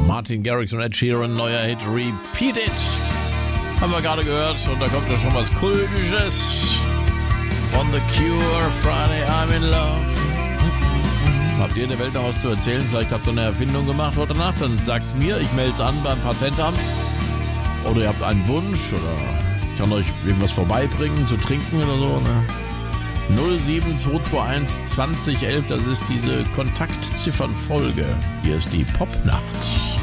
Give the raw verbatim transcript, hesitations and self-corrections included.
Martin Garrix und Ed Sheeran, neuer Hit Repeat It. Haben wir gerade gehört und da kommt ja schon was Kultisches von The Cure, Friday I'm in Love. Habt ihr in der Welt noch was zu erzählen? Vielleicht habt ihr eine Erfindung gemacht heute Nacht, dann sagt's mir, ich melde es an beim Patentamt. Oder ihr habt einen Wunsch oder ich kann euch irgendwas vorbeibringen zu trinken oder so. Ne? null sieben zwei zwei eins zwanzig elf, das ist diese Kontaktziffernfolge. Hier ist die Popnacht.